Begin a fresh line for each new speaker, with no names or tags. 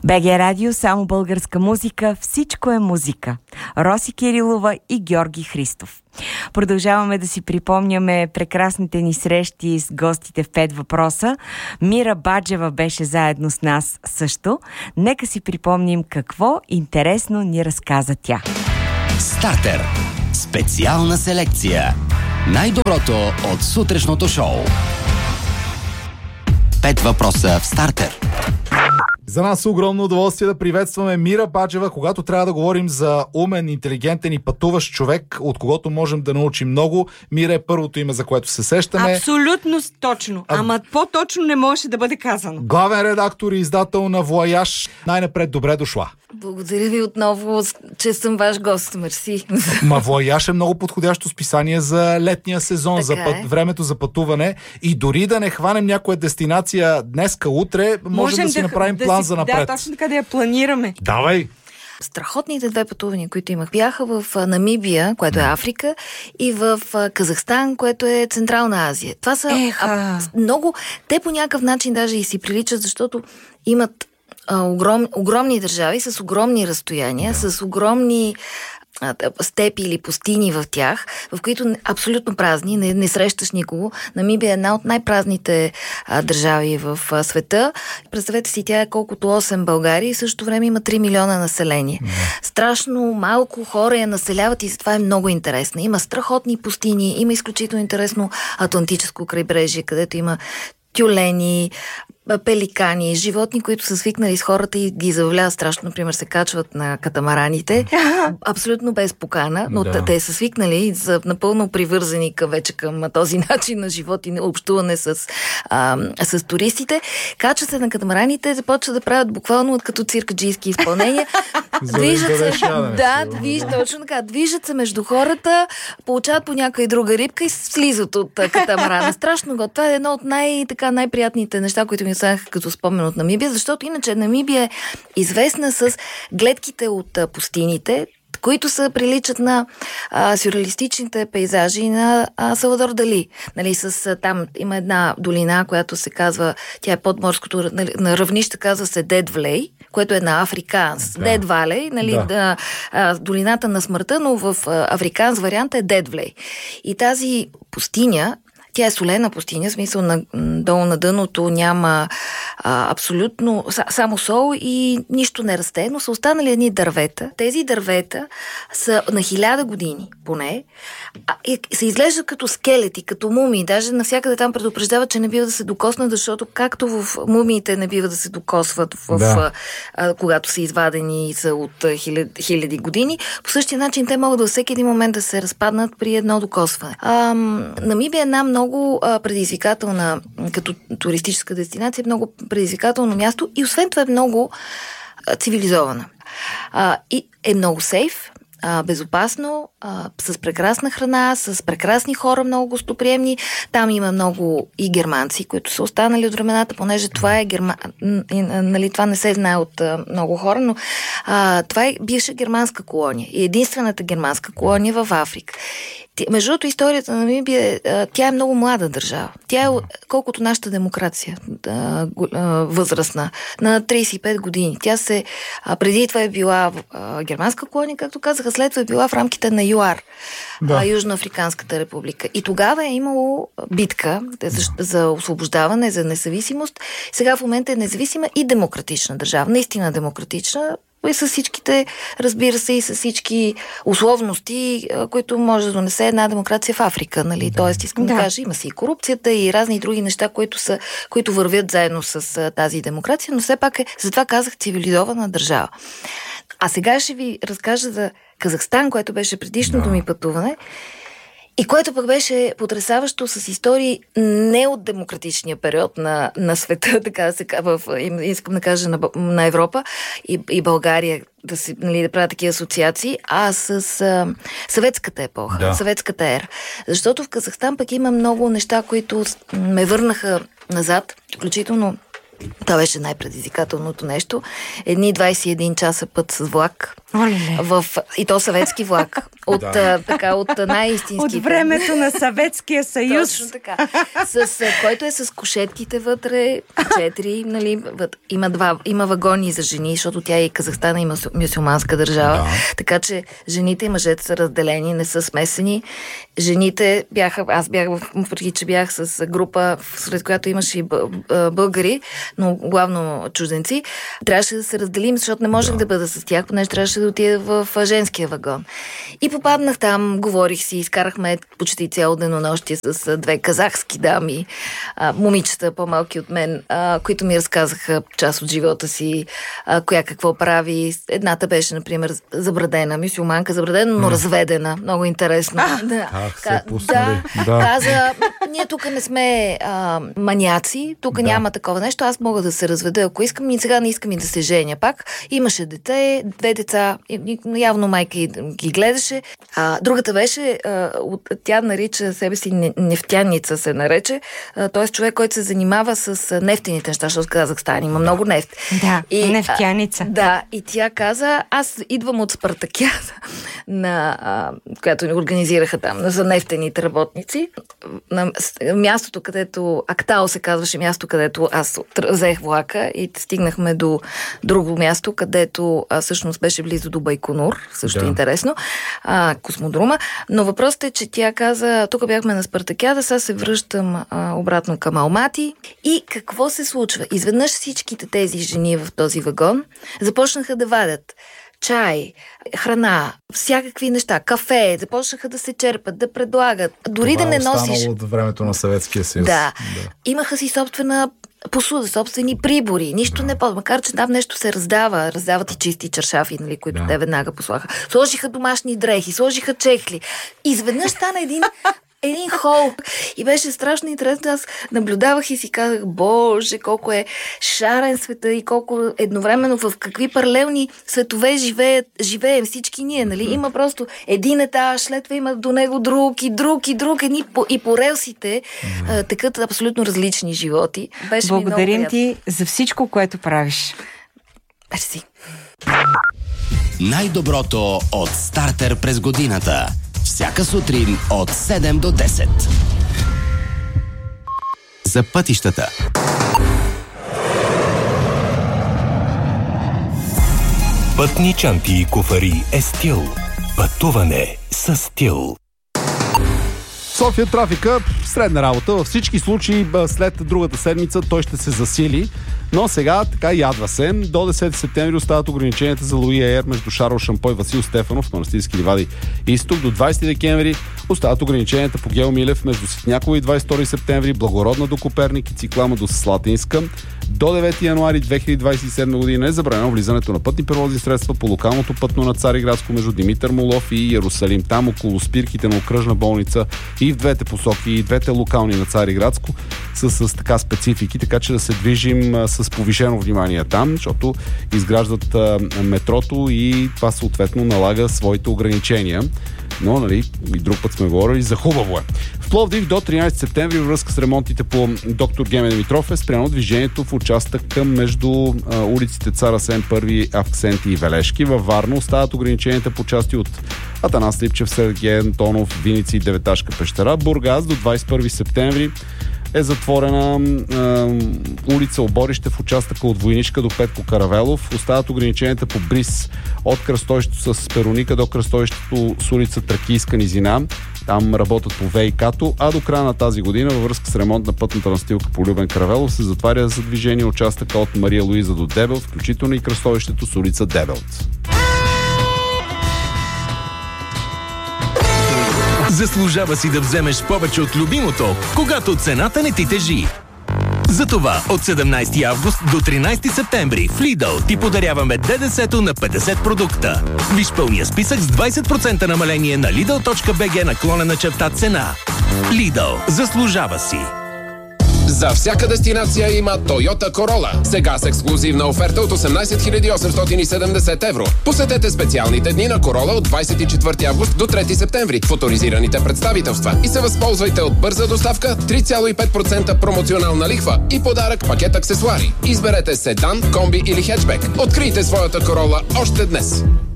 БГ Радио, само българска музика, всичко е музика. Роси Кирилова и Георги Христов. Продължаваме да си припомняме прекрасните ни срещи с гостите в 5 въпроса. Мира Баджева беше заедно с нас също. Нека си припомним какво интересно ни разказа тя.
Стартер. Специална селекция. Най-доброто от сутрешното шоу. 5 въпроса в Стартер.
За нас е огромно удоволствие да приветстваме Мира Баджева, когато трябва да говорим за умен, интелигентен и пътуващ човек, от когото можем да научим много. Мира е първото име, за което се сещаме.
Абсолютно точно. Ама по-точно не можеше да бъде казано.
Главен редактор и издател на Вояж. Най-напред добре дошла.
Благодаря ви отново, че съм ваш гост. Мерси.
Вояж е много подходящо списание за летния сезон, за времето за пътуване. И дори да не хванем някоя дестинация днеска, утре, можем да си направим план за напред.
Да, точно така да я планираме.
Давай!
Страхотните 2 пътувания, които имах, бяха в Намибия, което е Африка, и в Казахстан, което е Централна Азия. Това са много... Те по някакъв начин даже и си приличат, защото имат огромни държави с огромни разстояния, с огромни степи или пустини в тях, в които абсолютно празни, не срещаш никого. Намибия е една от най-празните държави в света. Представете си, тя е колкото 8 България и в същото време има 3 милиона население. Страшно малко хора я населяват и затова е много интересна. Има страхотни пустини, има изключително интересно Атлантическо крайбрежие, където има тюлени, пеликани, животни, които са свикнали с хората и ги забавлява страшно. Например, се качват на катамараните, абсолютно без покана, но те са свикнали и са напълно привързани към този начин на живот и общуване с туристите. Качват се на катамараните, започват да правят буквално като циркаджийски изпълнения. Движат се, точно така. Движат се между хората, получават по някоя друга рибка и слизат от катамарана. Страшно го. Това е едно от най-приятните неща, които ми останаха като спомен от Намибия, защото иначе Намибия е известна с гледките от пустините, които са приличат на сюрреалистичните пейзажи на Салвадор Дали. Нали, там има една долина, която се казва, тя е под морското на равнище, казва се Дед Влей, което е на африканс. Дед Валей, нали, долината на смъртта, но в африканс вариант е Дед Влей. И тази пустиня, тя е солена пустиня, в смисъл долу на дъното няма абсолютно само сол и нищо не расте, но са останали едни дървета. Тези дървета са на 1000 години поне. Се изглеждат като скелети, като мумии. Даже навсякъде там предупреждават, че не бива да се докоснат, защото както в мумиите не бива да се докосват, когато са извадени и са от хиляди години, по същия начин те могат във всеки един момент да се разпаднат при едно докосване. Намибия е една много предизвикателна, като туристическа дестинация, много предизвикателно място и освен това е много цивилизована. И е много сейф, безопасно, с прекрасна храна, с прекрасни хора, много гостоприемни. Там има много и германци, които са останали от времената, понеже това е нали, това не се знае от много хора, но това е бивша германска колония и единствената германска колония в Африка. Между другото, историята на Намибия, тя е много млада държава. Тя е колкото нашата демокрация, възрастна, на 35 години. Тя преди това е била германска колония, както казаха, след това е била в рамките на ЮАР, Южноафриканската република. И тогава е имало битка за освобождаване, за независимост. Сега в момента е независима и демократична държава. Наистина демократична. И с всичките, разбира се, и с всички условности, които може да донесе една демокрация в Африка, нали? Тоест, искам да кажа, има си и корупцията и разни други неща, които вървят заедно с тази демокрация, но все пак затова казах цивилизована държава. А сега ще ви разкажа за Казахстан, което беше предишното ми пътуване. И което пък беше потресаващо с истории не от демократичния период на света, така да се искам да кажа на Европа и България, да правя такива асоциации, а с съветската епоха, съветската ера. Защото в Казахстан пък има много неща, които ме върнаха назад, включително това беше най-предизвикателното нещо. Едни 21 часа път с влак И то съветски влак. От най-истинските.
От времето на Съветския съюз.
Точно така. Който е с кушетките вътре, 4, нали, има вагони за жени, защото тя и Казахстан има мюсюлманска държава. Да. Така че жените и мъжете са разделени, не са смесени. Жените аз бях, въпреки че бях с група, сред която имаше и българи, но главно чужденци, трябваше да се разделим, защото не можех да бъда с тях, понеже трябваше да отида в женския вагон. И попаднах там, говорих си, изкарахме почти цяло денонощие с две казахски дами, момичета по-малки от мен, които ми разказаха част от живота си, коя какво прави. Едната беше, например, забрадена, мюсюлманка, забрадена, но разведена. Много интересно. Каза, ние тук не сме маняци, тук няма такова нещо, аз мога да се разведа, ако искам, и сега не искам и да се женя пак. Имаше дете, 2 деца, явно майка ги гледаше. Другата беше, тя нарича себе си нефтяница, се нарече, т.е. човек, който се занимава с нефтените неща, защото в Казахстан има много нефт.
Да, нефтяница.
Да, и тя каза, аз идвам от Спартакиада, която ни организираха там за нефтените работници. На мястото, където Актао се казваше място, където аз взех влака и стигнахме до друго място, където всъщност беше близо до Байконур, също интересно, космодрома. Но въпросът е, че тя каза, тук бяхме на Спартакиада, сега се връщам обратно към Алмати. И какво се случва? Изведнъж всичките тези жени в този вагон започнаха да вадят чай, храна, всякакви неща, кафе, започнаха да се черпат, да предлагат. Дори
това
да не носиш...
Това от времето на Съветския съюз.
Да. Имаха си собствена посуда, собствени прибори, нищо не ползва. Макар че там нещо се раздават и чисти чаршафи, нали, които те веднага послаха. Сложиха домашни дрехи, сложиха чехли. Изведнъж стана един хол. И беше страшно интересно. Аз наблюдавах и си казах, боже, колко е шарен света и колко едновременно в какви паралелни светове живеем всички ние, нали? Има просто един етаж, след това има до него друг и друг, едни и по релсите текат абсолютно различни животи. Беше
благодарим ти за всичко, което правиш.
Мерси.
Най-доброто от Стартер през годината. Всяка сутрин от 7 до 10. За пътищата.
Пътни чанти и куфари е стил. Пътуване с стил.
София трафика средна работа. Във всички случаи след другата седмица той ще се засили. Но сега така ядва се. До 10 септември остават ограниченията за Луи Ейр между Шарл Шампой и Васил Стефанов, Манастирски ливади изток. До 20 декември остават ограниченията по Гео Милев между Ситняково и 22 септември, Благородна до Коперник и Циклама до Слатинска. До 9 януари 2027 година е забранено влизането на пътни превозни средства по локалното пътно на Цариградско между Димитър Молов и Иерусалим. Там около спирките на окръжна болница и в двете посоки, и двете локални на Цариградско са с така специфики, така че да се движим с повишено внимание там, защото изграждат метрото и това съответно налага своите ограничения. Но, нали, и друг път сме говорили за хубаво е. В Пловдив до 13 септември във връзка с ремонтите по доктор Гемен Димитров е спряно движението в участъка между улиците Цар Асен I, Авксенти и Велешки. Във Варна остават ограниченията по части от Атанас Липчев, Сергей Антонов, Виници и Деветашка пещера. Бургас до 21 септември е затворена улица Оборище в участъка от Войничка до Петко Каравелов. Остават ограниченията по Бриз от кръстовището с Пероника до кръстовището с улица Тракийска низина. Там работят по ВИК-то, а до края на тази година във връзка с ремонт на пътната настилка по Любен Каравелов се затваря за движение участъка от Мария Луиза до Дебелт, включително и кръстовището с улица Дебелт.
Заслужава си да вземеш повече от любимото, когато цената не ти тежи. Затова от 17 август до 13 септември в Lidl ти подаряваме ДДС-то на 50 продукта. Виж пълния списък с 20% намаление на lidl.bg/цена. Lidl. Заслужава си.
За всяка дестинация има Toyota Corolla. Сега с ексклузивна оферта от 18 870 евро. Посетете специалните дни на Corolla от 24 август до 3 септември в оторизираните представителства и се възползвайте от бърза доставка, 3,5% промоционална лихва и подарък пакет аксесуари. Изберете седан, комби или хетчбек. Открийте своята Corolla още днес.